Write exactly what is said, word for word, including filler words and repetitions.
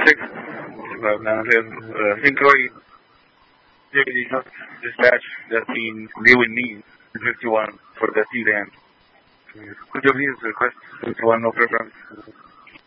six, uh, Synchroid dispatch that team Lewin Means fifty-one for the sedan. Could you please request fifty-one no preference?